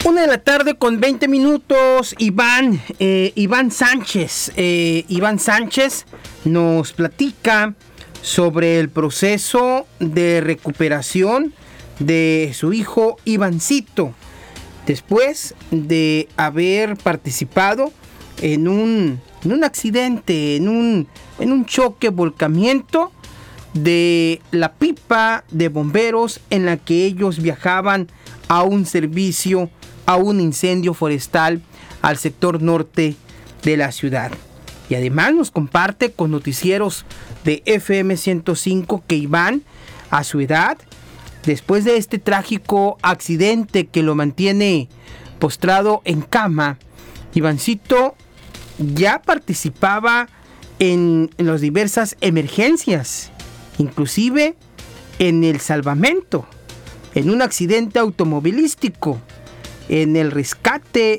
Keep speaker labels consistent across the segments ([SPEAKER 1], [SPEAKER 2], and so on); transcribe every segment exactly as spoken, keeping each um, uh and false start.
[SPEAKER 1] Una de la tarde con veinte minutos, Iván, eh, Iván Sánchez. Eh, Iván Sánchez nos platica sobre el proceso de recuperación de su hijo Ivancito, después de haber participado en un, en un accidente, en un, en un choque, volcamiento de la pipa de bomberos en la que ellos viajaban a un servicio, a un incendio forestal al sector norte de la ciudad. Y además nos comparte con noticieros de F M ciento cinco que Iván, a su edad, después de este trágico accidente que lo mantiene postrado en cama, Ivancito ya participaba en, en las diversas emergencias, inclusive en el salvamento, en un accidente automovilístico, en el rescate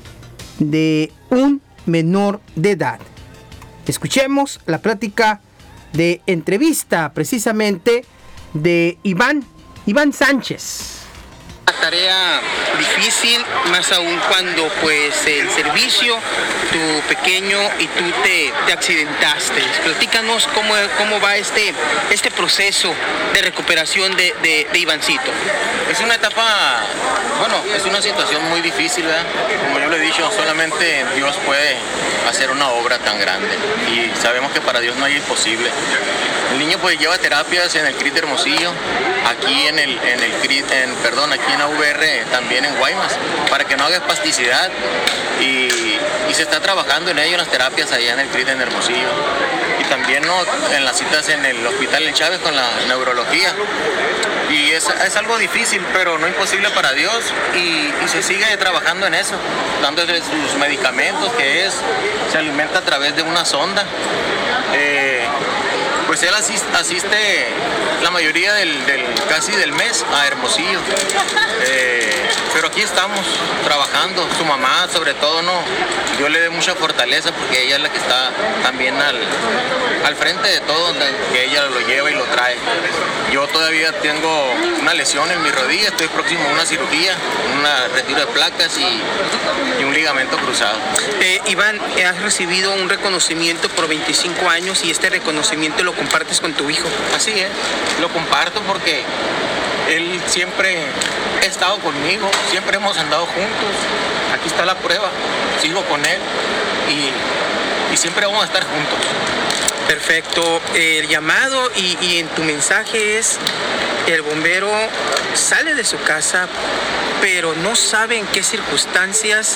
[SPEAKER 1] de un menor de edad. Escuchemos la plática de entrevista precisamente de Iván, Iván Sánchez.
[SPEAKER 2] Una tarea difícil, más aún cuando pues el servicio, tu pequeño y tú te, te accidentaste. Platícanos cómo, cómo va este, este proceso de recuperación de, de, de Ivancito.
[SPEAKER 3] Es una etapa, bueno, es una situación muy difícil, ¿verdad? Como yo lo he dicho, solamente Dios puede hacer una obra tan grande y sabemos que para Dios no hay imposible. El niño pues lleva terapias en el C R I T Hermosillo, aquí en el, en el C R I T, en, perdón, aquí en A V R, también en Guaymas, para que no haga espasticidad y, y se está trabajando en ello, en las terapias allá en el C R I T en Hermosillo. Y también ¿no? en las citas en el Hospital El Chávez con la neurología. Y es, es algo difícil, pero no imposible para Dios y, y se sigue trabajando en eso, dándole sus medicamentos, que es, se alimenta a través de una sonda. Eh, pues él asiste, asiste la mayoría del, del, casi del mes a Hermosillo. Eh, pero aquí estamos trabajando, su mamá sobre todo, no, Dios le dé mucha fortaleza porque ella es la que está también al, al frente de todo, que ella lo lleva y lo trae. Yo todavía tengo una lesión en mi rodilla, estoy próximo a una cirugía, un retiro de placas y, y un ligamento cruzado.
[SPEAKER 2] Eh, Iván, has recibido un reconocimiento por veinticinco años y este reconocimiento lo compartes con tu hijo.
[SPEAKER 3] Así es, lo comparto porque él siempre ha estado conmigo, siempre hemos andado juntos, aquí está la prueba, sigo con él y, y siempre vamos a estar juntos.
[SPEAKER 2] Perfecto, el llamado y, y en tu mensaje es, el bombero sale de su casa, pero no sabe en qué circunstancias